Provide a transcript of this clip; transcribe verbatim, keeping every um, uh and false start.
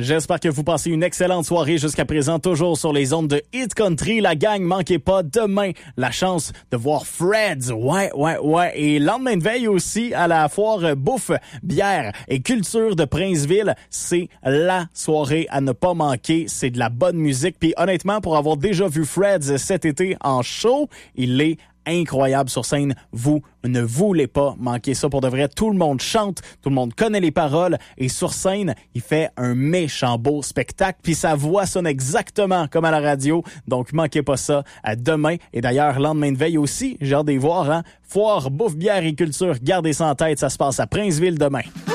J'espère que vous passez une excellente soirée jusqu'à présent, toujours sur les ondes de Hit Country. La gang, manquez pas demain la chance de voir Fred's. Ouais, ouais, ouais. Et lendemain de veille aussi à la foire bouffe, bière et culture de Princeville. C'est la soirée à ne pas manquer. C'est de la bonne musique. Puis honnêtement, pour avoir déjà vu Fred's cet été en show, il est incroyable sur scène. Vous ne voulez pas manquer ça pour de vrai. Tout le monde chante, tout le monde connaît les paroles et sur scène, il fait un méchant beau spectacle. Puis sa voix sonne exactement comme à la radio. Donc, manquez pas ça à demain. Et d'ailleurs, lendemain de veille aussi, j'ai hâte de les voir. Hein? Foire, bouffe, bière et culture, gardez ça en tête. Ça se passe à Princeville demain.